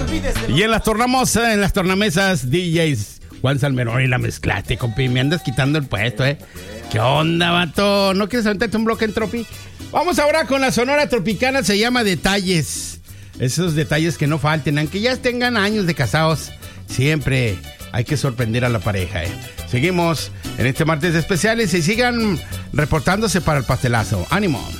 Y en las tornamesas, DJs Juan Salmerón y la mezclaste, compi. Me andas quitando el puesto, ¿Qué onda, vato? ¿No quieres aventarte un bloque en Tropi? Vamos ahora con la Sonora Tropicana, se llama Detalles. Esos detalles que no falten, aunque ya tengan años de casados, siempre hay que sorprender a la pareja, Seguimos en este martes de especiales y sigan reportándose para el pastelazo. ¡Ánimo!